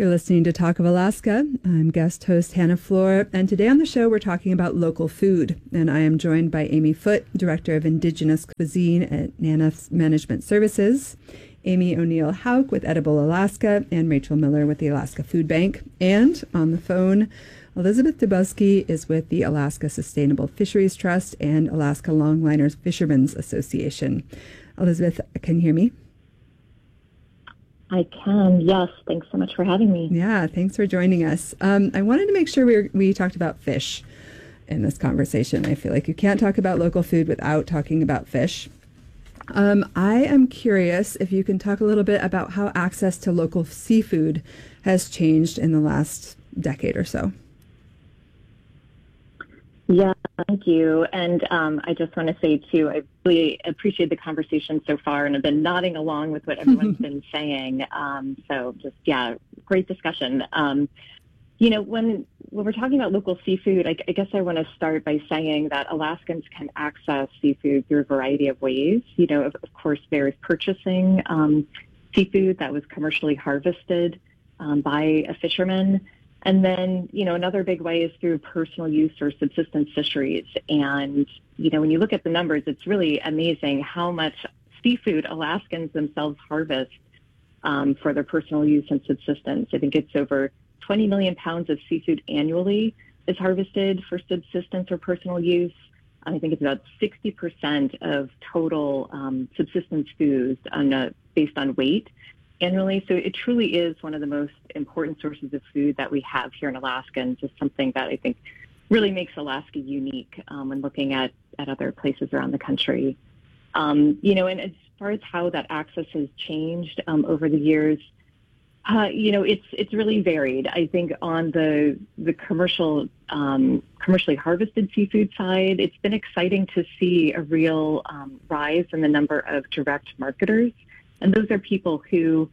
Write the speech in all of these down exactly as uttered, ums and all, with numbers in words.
You're listening to Talk of Alaska. I'm guest host Hannah Floor, and today on the show we're talking about local food. And I am joined by Amy Foote, Director of Indigenous Cuisine at NANA Management Services, Amy O'Neill Hauk with Edible Alaska, and Rachel Miller with the Alaska Food Bank. And on the phone, Elizabeth Dubowski is with the Alaska Sustainable Fisheries Trust and Alaska Longliners Fishermen's Association. Elizabeth, can you hear me? I can, yes. Thanks so much for having me. Yeah, thanks for joining us. Um, I wanted to make sure we, were, we talked about fish in this conversation. I feel like you can't talk about local food without talking about fish. Um, I am curious if you can talk a little bit about how access to local seafood has changed in the last decade or so. Yeah, thank you. And um, I just want to say, too, I really appreciate the conversation so far, and I've been nodding along with what everyone's been saying. Um, so just, yeah, great discussion. Um, you know, when, when we're talking about local seafood, I, I guess I want to start by saying that Alaskans can access seafood through a variety of ways. You know, of, of course, there is purchasing um, seafood that was commercially harvested um, by a fisherman. And then, you know, another big way is through personal use or subsistence fisheries. And, you know, when you look at the numbers, it's really amazing how much seafood Alaskans themselves harvest um, for their personal use and subsistence. I think it's over twenty million pounds of seafood annually is harvested for subsistence or personal use. I think it's about sixty percent of total um, subsistence foods on a, based on weight annually. So it truly is one of the most important sources of food that we have here in Alaska, and just something that I think really makes Alaska unique um, when looking at, at other places around the country. Um, you know, and as far as how that access has changed um, over the years, uh, you know, it's it's really varied. I think on the the commercial um, commercially harvested seafood side, it's been exciting to see a real um, rise in the number of direct marketers. And those are people who,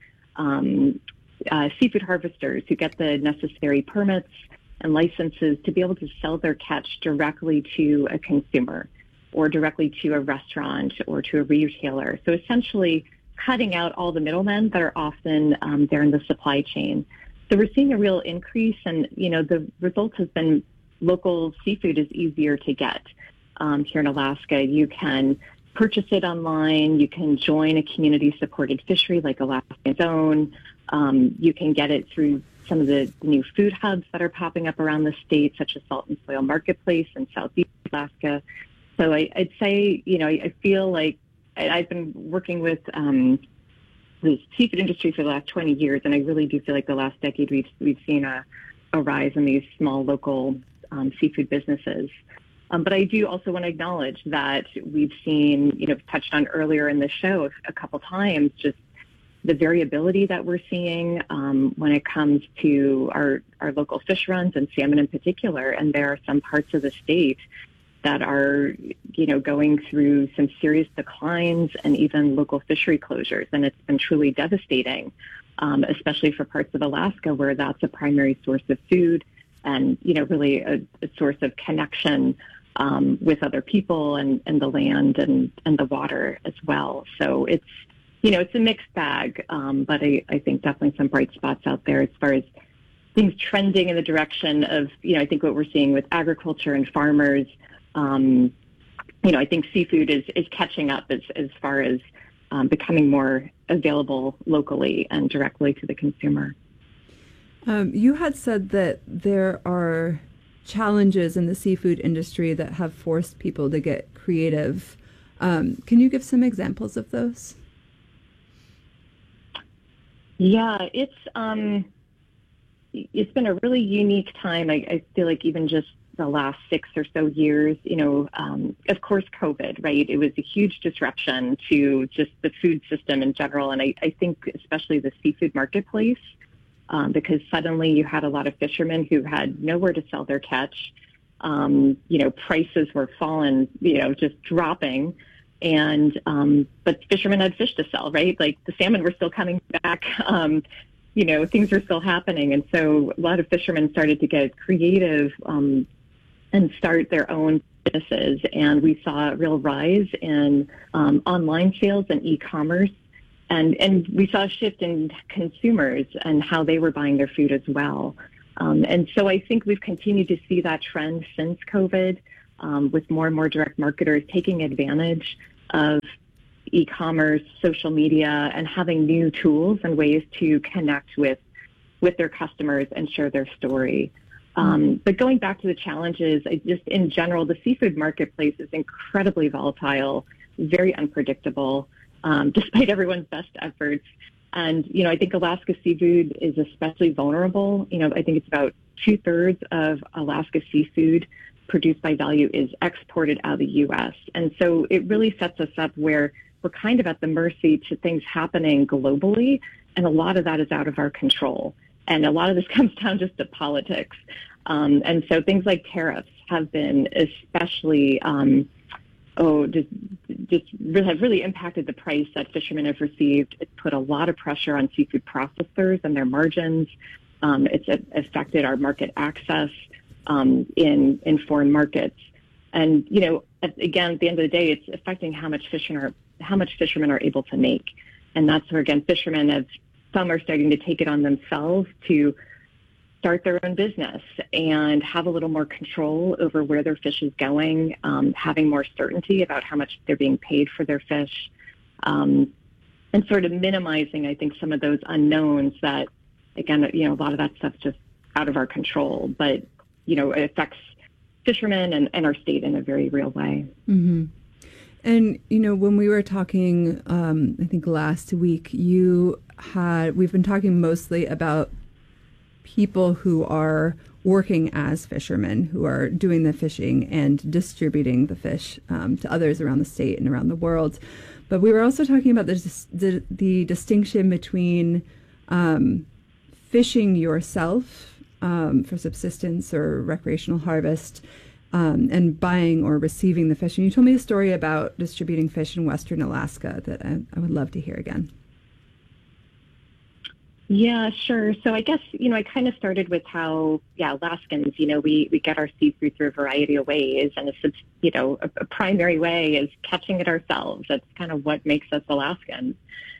um, uh, seafood harvesters who get the necessary permits and licenses to be able to sell their catch directly to a consumer or directly to a restaurant or to a retailer. So essentially cutting out all the middlemen that are often um, there in the supply chain. So we're seeing a real increase, and, you know, the result has been local seafood is easier to get. Um, here in Alaska, you can purchase it online. You can join a community-supported fishery like Alaska's Own. Um, you can get it through some of the new food hubs that are popping up around the state, such as Salt and Soil Marketplace in Southeast Alaska. So I, I'd say, you know, I, I feel like I, I've been working with um, the seafood industry for the last twenty years, and I really do feel like the last decade we've, we've seen a, a rise in these small local um, seafood businesses. Um, but I do also want to acknowledge that we've seen, you know, touched on earlier in the show a couple times, just the variability that we're seeing um, when it comes to our, our local fish runs and salmon in particular. And there are some parts of the state that are, you know, going through some serious declines and even local fishery closures. And it's been truly devastating, um, especially for parts of Alaska where that's a primary source of food and, you know, really a, a source of connection Um, with other people and, and the land and, and the water as well. So it's, you know, it's a mixed bag, um, but I, I think definitely some bright spots out there as far as things trending in the direction of, you know, I think what we're seeing with agriculture and farmers, um, you know, I think seafood is, is catching up as, as far as um, becoming more available locally and directly to the consumer. Um, you had said that there are challenges in the seafood industry that have forced people to get creative. Um, can you give some examples of those? Yeah, it's um, it's been a really unique time. I, I feel like even just the last six or so years, you know, um, of course, COVID, right? It was a huge disruption to just the food system in general. And I, I think especially the seafood marketplace, Um, because suddenly you had a lot of fishermen who had nowhere to sell their catch. Um, you know, prices were falling, you know, just dropping. And, um, but fishermen had fish to sell, right? Like the salmon were still coming back. Um, you know, things were still happening. And so a lot of fishermen started to get creative um, and start their own businesses. And we saw a real rise in um, online sales and e-commerce and and we saw a shift in consumers and how they were buying their food as well. Um, and so I think we've continued to see that trend since COVID, um, with more and more direct marketers taking advantage of e-commerce, social media, and having new tools and ways to connect with with their customers and share their story. Um, but going back to the challenges, I just in general, the seafood marketplace is incredibly volatile, very unpredictable, um, despite everyone's best efforts. And, you know, I think Alaska seafood is especially vulnerable. You know, I think it's about two thirds of Alaska seafood produced by Value is exported out of the U S. And so it really sets us up where we're kind of at the mercy to things happening globally. And a lot of that is out of our control. And a lot of this comes down just to politics. Um, and so things like tariffs have been especially, um, oh, just, just really have really impacted the price that fishermen have received. It's put a lot of pressure on seafood processors and their margins. Um, it's affected our market access um, in in foreign markets. And, you know, again, at the end of the day, it's affecting how much fishermen are, how much fishermen are able to make. And that's where, again, fishermen have, some are starting to take it on themselves to start their own business and have a little more control over where their fish is going, um, having more certainty about how much they're being paid for their fish, um, and sort of minimizing, I think, some of those unknowns that, again, you know, a lot of that stuff's just out of our control, but, you know, it affects fishermen and, and our state in a very real way. Mm-hmm. And, you know, when we were talking, um, I think last week, you had, we've been talking mostly about people who are working as fishermen, who are doing the fishing and distributing the fish um, to others around the state and around the world. But we were also talking about the, the, the distinction between um, fishing yourself um, for subsistence or recreational harvest um, and buying or receiving the fish. And you told me a story about distributing fish in Western Alaska that I, I would love to hear again. Yeah, sure. So I guess, you know, I kind of started with how, yeah, Alaskans, you know, we, we get our seafood through a variety of ways. And, a, you know, a, a primary way is catching it ourselves. That's kind of what makes us Alaskans.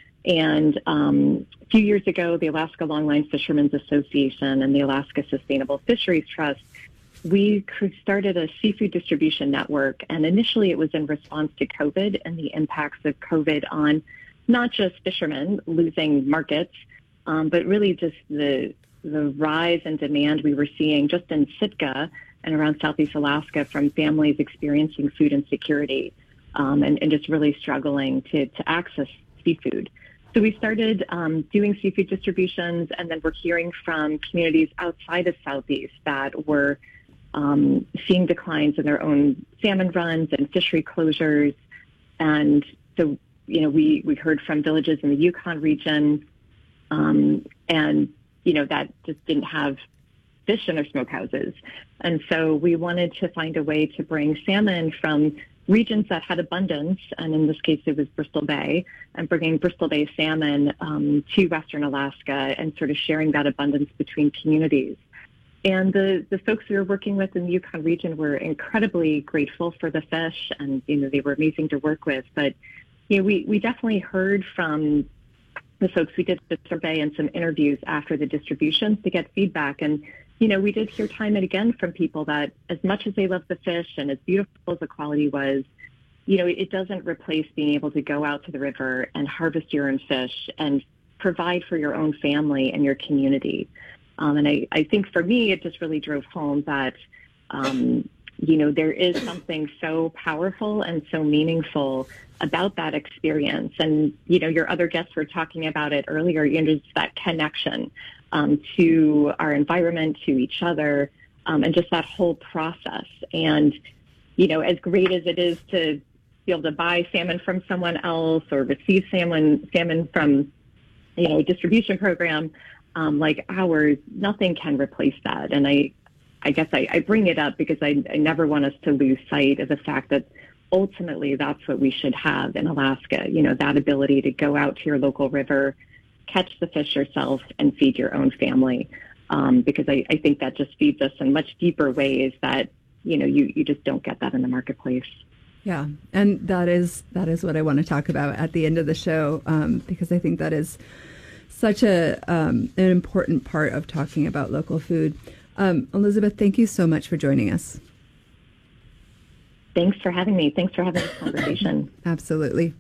And um, a few years ago, the Alaska Longline Fishermen's Association and the Alaska Sustainable Fisheries Trust, we started a seafood distribution network. And initially it was in response to COVID and the impacts of COVID on not just fishermen losing markets, Um, but really just the the rise in demand we were seeing just in Sitka and around Southeast Alaska from families experiencing food insecurity um, and, and just really struggling to, to access seafood. So we started um, doing seafood distributions, and then we're hearing from communities outside of Southeast that were um, seeing declines in their own salmon runs and fishery closures. And so, you know, we, we heard from villages in the Yukon region, Um, and, you know, that just didn't have fish in their smokehouses. And so we wanted to find a way to bring salmon from regions that had abundance, and in this case it was Bristol Bay, and bringing Bristol Bay salmon um, to Western Alaska and sort of sharing that abundance between communities. And the, the folks we were working with in the Yukon region were incredibly grateful for the fish, and, you know, they were amazing to work with. But, you know, we, we definitely heard from the folks, we did a survey and some interviews after the distributions to get feedback. And, you know, we did hear time and again from people that as much as they love the fish and as beautiful as the quality was, you know, it doesn't replace being able to go out to the river and harvest your own fish and provide for your own family and your community. Um, and I, I think for me, it just really drove home that, um, you know, there is something so powerful and so meaningful about that experience. And, you know, your other guests were talking about it earlier, you know, just that connection um, to our environment, to each other, um, and just that whole process. And, you know, as great as it is to be able to buy salmon from someone else or receive salmon, salmon from, you know, a distribution program um, like ours, nothing can replace that. And I, I guess I, I bring it up because I, I never want us to lose sight of the fact that ultimately that's what we should have in Alaska, you know, that ability to go out to your local river, catch the fish yourself, and feed your own family. Um, because I, I think that just feeds us in much deeper ways that, you know, you, you just don't get that in the marketplace. Yeah, and that is that is what I want to talk about at the end of the show, um, because I think that is such a um, an important part of talking about local food. Um, Elizabeth, thank you so much for joining us. Thanks for having me. Thanks for having this conversation. Absolutely.